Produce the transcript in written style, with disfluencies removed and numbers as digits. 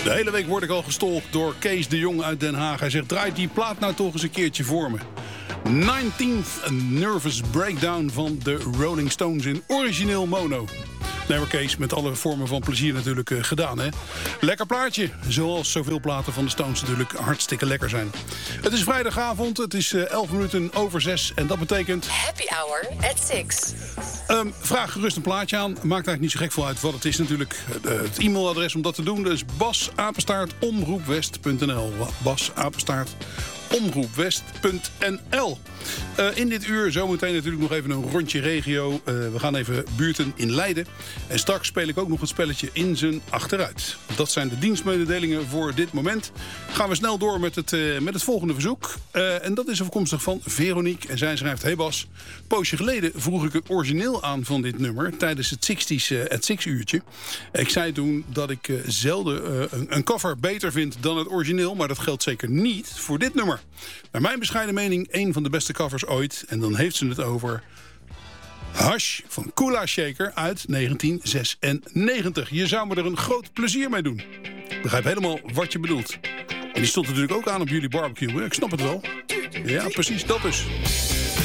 De hele week word ik al gestolkt door Kees de Jong uit Den Haag. Hij zegt, draai die plaat nou toch eens een keertje voor me. 19th Nervous Breakdown van de Rolling Stones in origineel mono. Nee maar Kees, met alle vormen van plezier natuurlijk gedaan, hè? Lekker plaatje, zoals zoveel platen van de Stones natuurlijk hartstikke lekker zijn. Het is vrijdagavond, het is 11 minuten over 6 en dat betekent... Happy Hour at 6. Vraag gerust een plaatje aan. Maakt eigenlijk niet zo gek veel uit wat het is natuurlijk. Het e-mailadres om dat te doen is bas@omroepwest.nl. bas@omroepwest.nl. In dit uur zometeen natuurlijk nog even een rondje regio. We gaan even buurten in Leiden. En straks speel ik ook nog het spelletje in zijn achteruit. Dat zijn de dienstmededelingen voor dit moment. Gaan we snel door met het volgende verzoek. En dat is afkomstig van Veronique. En zij schrijft, hey Bas, een poosje geleden vroeg ik het origineel aan van dit nummer tijdens het 60's at 6 uurtje. Ik zei toen dat ik zelden een cover beter vind dan het origineel. Maar dat geldt zeker niet voor dit nummer. Naar mijn bescheiden mening een van de beste covers ooit. En dan heeft ze het over Hush van Kula Shaker uit 1996. Je zou me er een groot plezier mee doen. Ik begrijp helemaal wat je bedoelt. En die stond natuurlijk ook aan op jullie barbecue. Hè? Ik snap het wel. Ja, precies, dat dus.